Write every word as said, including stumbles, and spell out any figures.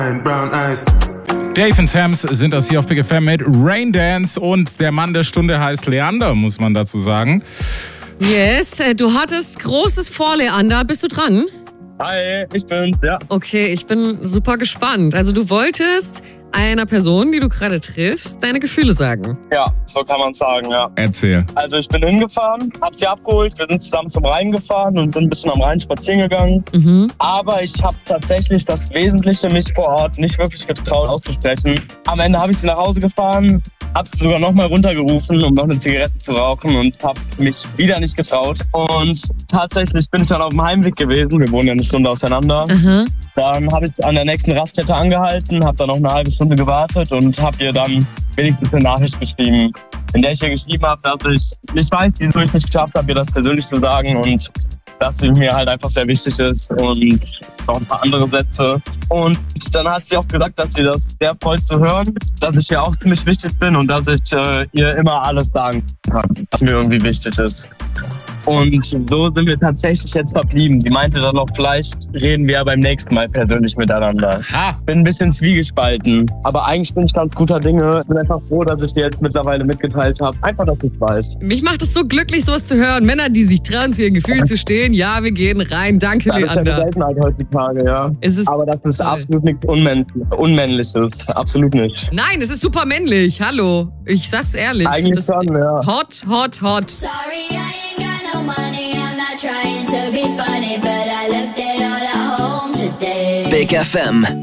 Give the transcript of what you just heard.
Dave und Sams sind das hier auf Big F M mit Rain Dance und der Mann der Stunde heißt Leander, muss man dazu sagen. Yes, du hattest Großes vor, Leander. Bist du dran? Hi, ich bin's, ja. Okay, ich bin super gespannt. Also du wolltest einer Person, die du gerade triffst, deine Gefühle sagen. Ja, so kann man sagen, ja. Erzähl. Also ich bin hingefahren, hab sie abgeholt, wir sind zusammen zum Rhein gefahren und sind ein bisschen am Rhein spazieren gegangen. Mhm. Aber ich habe tatsächlich das Wesentliche mich vor Ort nicht wirklich getraut auszusprechen. Am Ende habe ich sie nach Hause gefahren, hab sie sogar nochmal runtergerufen, um noch eine Zigarette zu rauchen und hab mich wieder nicht getraut. Und tatsächlich bin ich dann auf dem Heimweg gewesen, wir wohnen ja eine Stunde auseinander. Aha. Dann habe ich an der nächsten Raststätte angehalten, habe dann noch eine halbe Stunde gewartet und habe ihr dann wenigstens eine Nachricht geschrieben, in der ich ihr geschrieben habe, dass ich nicht weiß, wieso ich es nicht geschafft habe, ihr das persönlich zu sagen und dass sie mir halt einfach sehr wichtig ist und noch ein paar andere Sätze. Und dann hat sie auch gesagt, dass sie das sehr freut zu hören, dass ich ihr auch ziemlich wichtig bin und dass ich äh, ihr immer alles sagen kann, was mir irgendwie wichtig ist. Und so sind wir tatsächlich jetzt verblieben. Sie meinte dann noch, vielleicht reden wir ja beim nächsten Mal persönlich miteinander. Ha. Bin ein bisschen zwiegespalten, aber eigentlich bin ich ganz guter Dinge. Ich bin einfach froh, dass ich dir jetzt mittlerweile mitgeteilt habe. Einfach, dass ich weiß. Mich macht es so glücklich, sowas zu hören. Männer, die sich trauen, zu ihren Gefühlen zu stehen. Ja, wir gehen rein. Danke, Das ist ja eine Leander. Seltenheit heutzutage, ja. Es ist Aber das ist toll. absolut nichts Unmänn- Unmännliches. Absolut nicht. Nein, es ist super männlich. Hallo. Ich sag's ehrlich. Ich Eigentlich find das schon, ja. Hot, hot, hot. Sorry, I ain't got no money. I'm not trying to be funny, but I left it all at home today. Big F M.